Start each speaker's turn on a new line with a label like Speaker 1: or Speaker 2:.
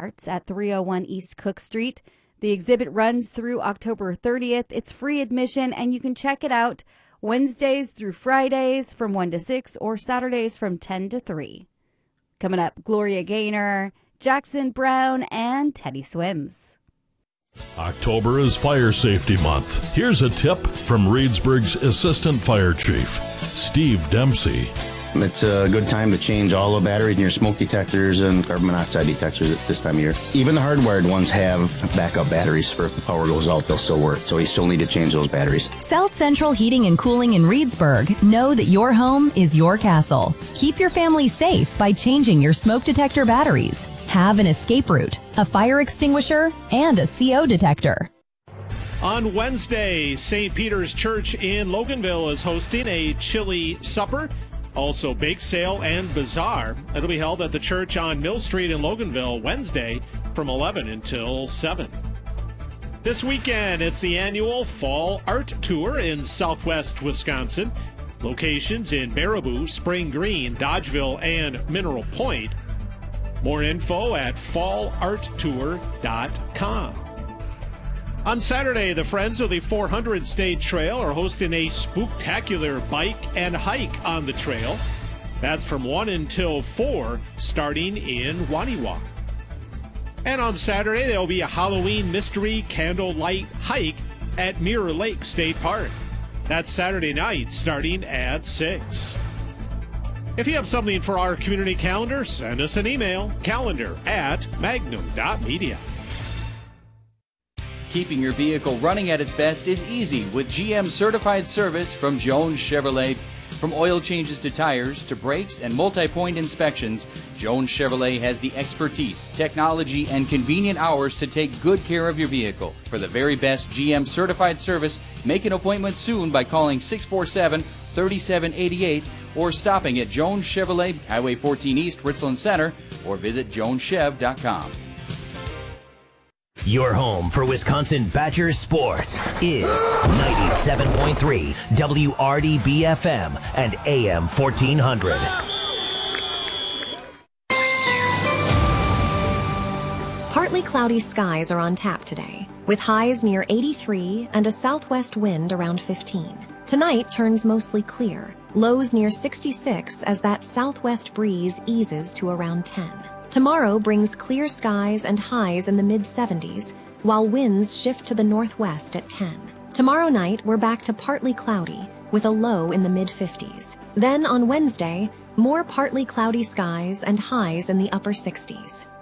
Speaker 1: Arts at 301 East Cook Street. The exhibit runs through October 30th. It's free admission, and you can check it out Wednesdays through Fridays from 1 to 6 or Saturdays from 10 to 3. Coming up, Gloria Gaynor, Jackson Brown, and Teddy Swims.
Speaker 2: October is Fire Safety Month. Here's a tip from Reedsburg's Assistant Fire Chief, Steve Dempsey.
Speaker 3: It's a good time to change all the batteries in your smoke detectors and carbon monoxide detectors at this time of year. Even the hardwired ones have backup batteries for if the power goes out, they'll still work. So you still need to change those batteries.
Speaker 4: South Central Heating and Cooling in Reedsburg know that your home is your castle. Keep your family safe by changing your smoke detector batteries. Have an escape route, a fire extinguisher, and a CO detector.
Speaker 5: On Wednesday, St. Peter's Church in Loganville is hosting a chili supper. Also, bake sale and bazaar. It'll be held at the church on Mill Street in Loganville Wednesday from 11 until 7. This weekend, it's the annual Fall Art Tour in Southwest Wisconsin. Locations in Baraboo, Spring Green, Dodgeville, and Mineral Point. More info at fallarttour.com. On Saturday, the Friends of the 400 State Trail are hosting a spooktacular bike and hike on the trail. That's from 1 until 4, starting in Waniwa. And on Saturday, there will be a Halloween mystery candlelight hike at Mirror Lake State Park. That's Saturday night, starting at 6. If you have something for our community calendar, send us an email, calendar@magnum.media.
Speaker 6: Keeping your vehicle running at its best is easy with GM certified service from Jones Chevrolet. From oil changes to tires to brakes and multi-point inspections, Jones Chevrolet has the expertise, technology, and convenient hours to take good care of your vehicle. For the very best GM certified service, make an appointment soon by calling 647-3788 or stopping at Jones Chevrolet, Highway 14 East, Richland Center, or visit joneschev.com.
Speaker 7: Your home for Wisconsin Badgers sports is 97.3 WRDB-FM and AM 1400.
Speaker 8: Partly cloudy skies are on tap today, with highs near 83 and a southwest wind around 15. Tonight turns mostly clear, lows near 66 as that southwest breeze eases to around 10. Tomorrow brings clear skies and highs in the mid-70s, while winds shift to the northwest at 10. Tomorrow night, we're back to partly cloudy, with a low in the mid-50s. Then on Wednesday, more partly cloudy skies and highs in the upper 60s.